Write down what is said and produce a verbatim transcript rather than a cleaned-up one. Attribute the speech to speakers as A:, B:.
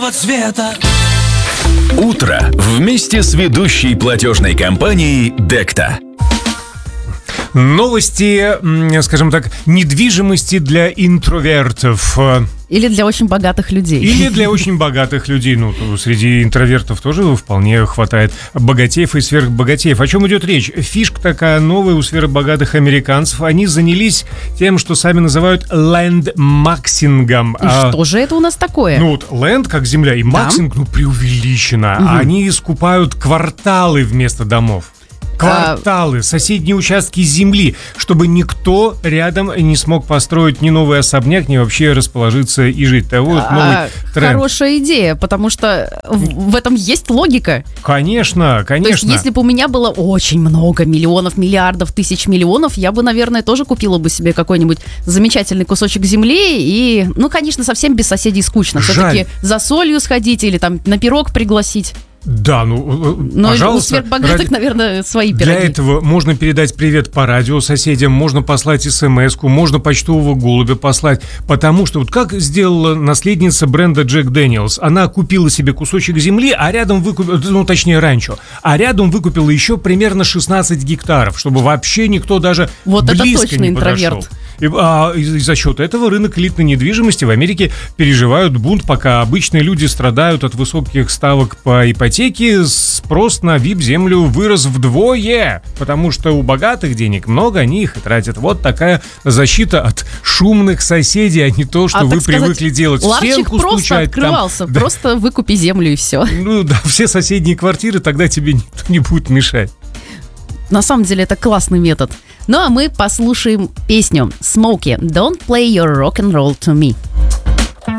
A: Цвета.
B: Утро вместе с ведущей платежной компанией Декта.
C: Новости, скажем так, недвижимости для интровертов.
D: Или для очень богатых людей.
C: Или для очень богатых людей. Ну, среди интровертов тоже вполне хватает богатеев и сверхбогатеев. О чем идет речь? Фишка такая новая у сверхбогатых американцев. Они занялись тем, что сами называют лэндмаксингом.
D: И а, что же это у нас такое?
C: Ну вот, ленд как земля, и максинг, ну, преувеличено. Угу. Они скупают кварталы вместо домов. Кварталы, соседние участки земли, чтобы никто рядом не смог построить ни новый особняк, ни вообще расположиться и жить. Это вот новый
D: а,
C: тренд.
D: Хорошая идея, потому что в этом есть логика.
C: Конечно, конечно.
D: То есть, если бы у меня было очень много миллионов, миллиардов, тысяч миллионов, я бы, наверное, тоже купила бы себе какой-нибудь замечательный кусочек земли. И, ну, конечно, совсем без соседей скучно. Все-таки за солью сходить или там на пирог пригласить.
C: Да, ну,
D: но
C: пожалуйста.
D: У сверхбогатых, ради... наверное, свои пироги.
C: Для этого можно передать привет по радио соседям, можно послать смс-ку, можно почтового голубя послать. Потому что вот как сделала наследница бренда Джек Дэниелс. Она купила себе кусочек земли, а рядом выкупила, ну, точнее, ранчо, а рядом выкупила еще примерно шестнадцать гектаров, чтобы вообще никто даже
D: вот
C: близко не подошел.
D: Интроверт.
C: И, а, и за счет этого рынок элитной недвижимости в Америке переживают бунт, пока обычные люди страдают от высоких ставок по ипотеке. Спрос на ви ай пи-землю вырос вдвое, потому что у богатых денег много, они их и тратят. Вот такая защита от шумных соседей, а не то, что
D: а,
C: вы
D: сказать,
C: привыкли делать.
D: Ларчик
C: Стенку
D: просто
C: стучать,
D: открывался,
C: там,
D: просто да. Выкупи землю и все.
C: Ну да, все соседние квартиры, тогда тебе никто не будет мешать.
D: На самом деле это классный метод. Ну а мы послушаем песню Smokey «Don't play your rock and roll to me».